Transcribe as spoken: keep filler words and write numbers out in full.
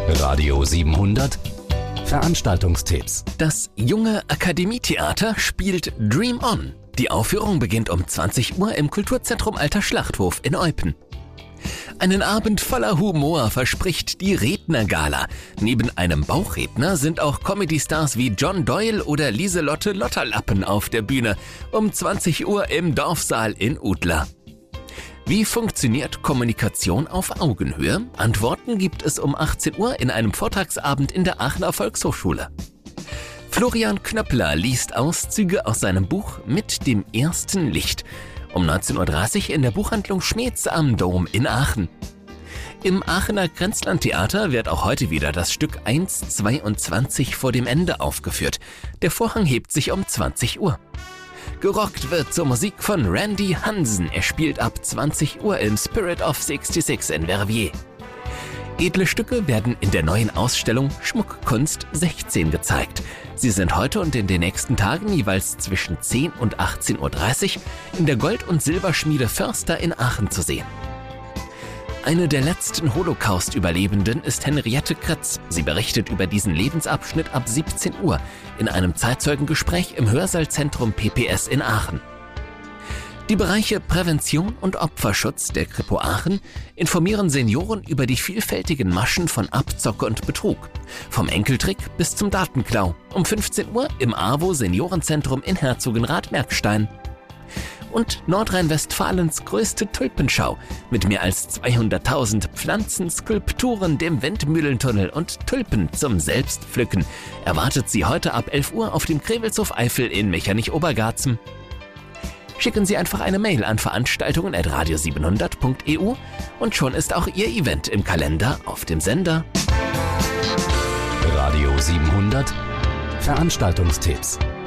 Radio siebenhundert Veranstaltungstipps. Das Junge Akademietheater spielt Dream On. Die Aufführung beginnt um zwanzig Uhr im Kulturzentrum Alter Schlachthof in Eupen. Einen Abend voller Humor verspricht die Rednergala. Neben einem Bauchredner sind auch Comedy-Stars wie John Doyle oder Lieselotte Lotterlappen auf der Bühne um zwanzig Uhr im Dorfsaal in Udler. Wie funktioniert Kommunikation auf Augenhöhe? Antworten gibt es um achtzehn Uhr in einem Vortragsabend in der Aachener Volkshochschule. Florian Knöppler liest Auszüge aus seinem Buch Mit dem ersten Licht. Um neunzehn Uhr dreißig in der Buchhandlung Schmeetz am Dom in Aachen. Im Aachener Grenzlandtheater wird auch heute wieder das Stück eins zweiundzwanzig vor dem Ende aufgeführt. Der Vorhang hebt sich um zwanzig Uhr. Gerockt wird zur Musik von Randy Hansen. Er spielt ab zwanzig Uhr im Spirit of sechsundsechzig in Verviers. Edle Stücke werden in der neuen Ausstellung Schmuckkunst sechzehn gezeigt. Sie sind heute und in den nächsten Tagen jeweils zwischen zehn und achtzehn Uhr dreißig in der Gold- und Silberschmiede Förster in Aachen zu sehen. Eine der letzten Holocaust-Überlebenden ist Henriette Kretz. Sie berichtet über diesen Lebensabschnitt ab siebzehn Uhr in einem Zeitzeugengespräch im Hörsaalzentrum P P S in Aachen. Die Bereiche Prävention und Opferschutz der Kripo Aachen informieren Senioren über die vielfältigen Maschen von Abzocke und Betrug. Vom Enkeltrick bis zum Datenklau. Um fünfzehn Uhr im AWO Seniorenzentrum in Herzogenrath-Merkstein. Und Nordrhein-Westfalens größte Tulpenschau mit mehr als zweihunderttausend Pflanzen, Skulpturen, dem Windmühlentunnel und Tulpen zum Selbstpflücken erwartet Sie heute ab elf Uhr auf dem Krewelshof Eifel in Mechernich-Obergarzen. Schicken Sie einfach eine Mail an veranstaltungen at radio siebenhundert punkt e u und schon ist auch Ihr Event im Kalender auf dem Sender. Radio siebenhundert Veranstaltungstipps.